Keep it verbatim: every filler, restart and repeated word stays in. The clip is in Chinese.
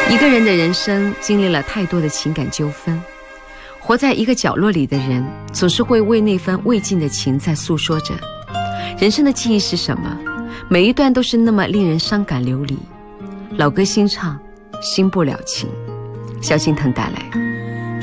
一个人的人生经历了太多的情感纠纷，活在一个角落里的人总是会为那份未尽的情在诉说着。人生的记忆是什么？每一段都是那么令人伤感流离。老歌新唱，新不了情，萧敬腾带来。